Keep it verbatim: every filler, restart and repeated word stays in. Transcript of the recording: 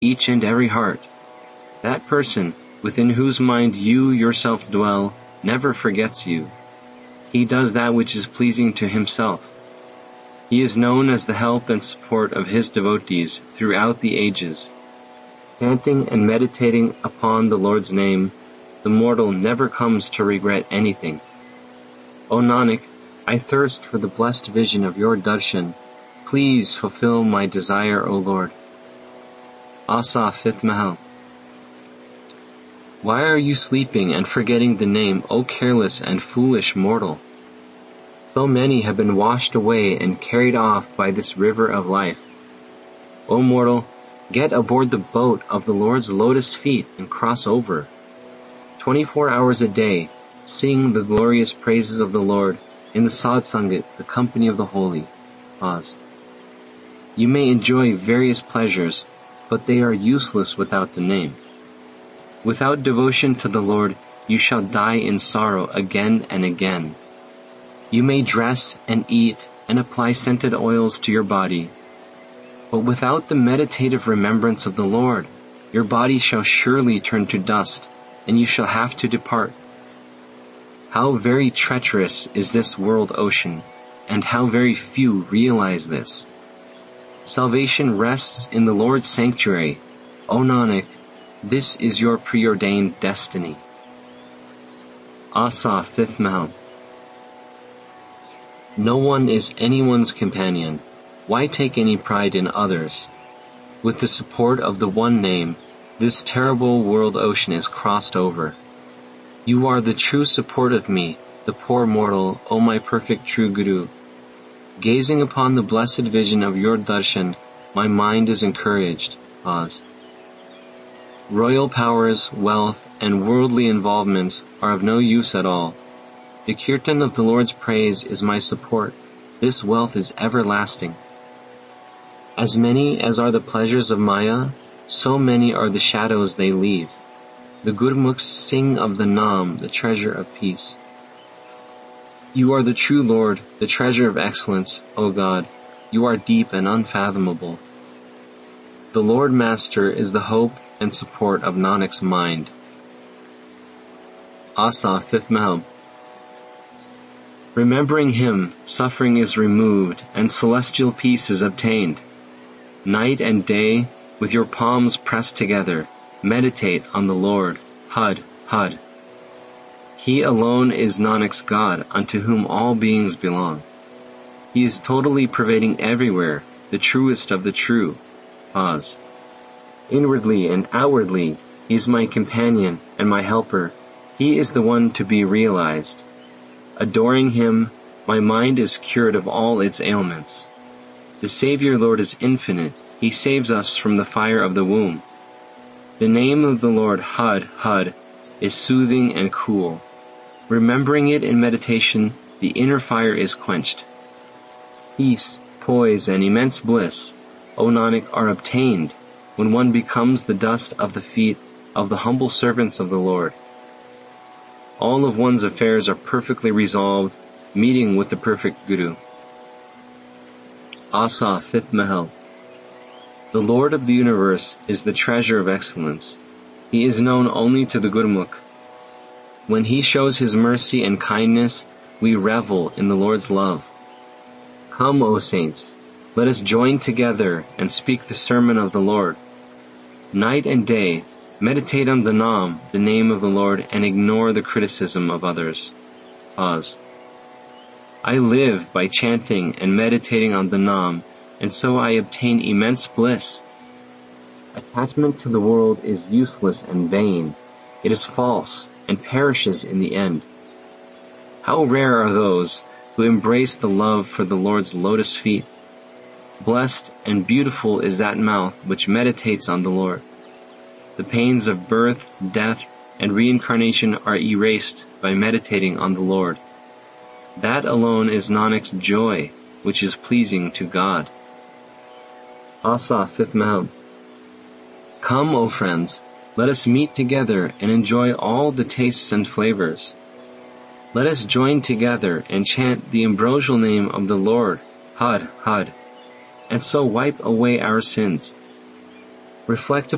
each and every heart. That person, within whose mind you yourself dwell, never forgets you. He does that which is pleasing to himself. He is known as the help and support of his devotees throughout the ages. Chanting and meditating upon the Lord's name, the mortal never comes to regret anything. O Nanak, I thirst for the blessed vision of your darshan. Please fulfill my desire, O Lord. Asa, fifth Mahal. Why are you sleeping and forgetting the name, O careless and foolish mortal? So many have been washed away and carried off by this river of life. O mortal, get aboard the boat of the Lord's lotus feet and cross over. Twenty-four hours a day, sing the glorious praises of the Lord in the Sadh Sangat, the company of the holy. Pause. You may enjoy various pleasures, but they are useless without the name. Without devotion to the Lord, you shall die in sorrow again and again. You may dress and eat and apply scented oils to your body, but without the meditative remembrance of the Lord, your body shall surely turn to dust, and you shall have to depart. How very treacherous is this world ocean, and how very few realize this. Salvation rests in the Lord's sanctuary. O Nanak, this is your preordained destiny. Asa, fifth Mahal. No one is anyone's companion. Why take any pride in others? With the support of the one name, this terrible world ocean is crossed over. You are the true support of me, the poor mortal, O my perfect true Guru. Gazing upon the blessed vision of your darshan, my mind is encouraged. Pause. Royal powers, wealth, and worldly involvements are of no use at all. The kirtan of the Lord's praise is my support. This wealth is everlasting. As many as are the pleasures of Maya, so many are the shadows they leave. The Gurmukhs sing of the Nam, the treasure of peace. You are the true Lord, the treasure of excellence, O God. You are deep and unfathomable. The Lord Master is the hope and support of Nanak's mind. Asa, fifth Mahal. Remembering him, suffering is removed, and celestial peace is obtained. Night and day, with your palms pressed together, meditate on the Lord. Had, Had. He alone is Nanak's God, unto whom all beings belong. He is totally pervading everywhere, the truest of the true. Pause. Inwardly and outwardly, he is my companion and my helper. He is the one to be realized. Adoring him, my mind is cured of all its ailments. The Savior Lord is infinite. He saves us from the fire of the womb. The name of the Lord, Had, Had, is soothing and cool. Remembering it in meditation, the inner fire is quenched. Peace, poise, and immense bliss, O Nanak, are obtained when one becomes the dust of the feet of the humble servants of the Lord. All of one's affairs are perfectly resolved, meeting with the perfect Guru. Asa, fifth Mahal. The Lord of the universe is the treasure of excellence. He is known only to the Gurmukh. When he shows his mercy and kindness, we revel in the Lord's love. Come, O saints, let us join together and speak the sermon of the Lord. Night and day, meditate on the Nam, the name of the Lord, and ignore the criticism of others. Pause. I live by chanting and meditating on the Nam, and so I obtain immense bliss. Attachment to the world is useless and vain. It is false and perishes in the end. How rare are those who embrace the love for the Lord's lotus feet. Blessed and beautiful is that mouth which meditates on the Lord. The pains of birth, death, and reincarnation are erased by meditating on the Lord. That alone is Nanak's joy, which is pleasing to God. Asa, fifth Mahal. Come, O friends, let us meet together and enjoy all the tastes and flavors. Let us join together and chant the ambrosial name of the Lord, Had, Had, and so wipe away our sins. Reflect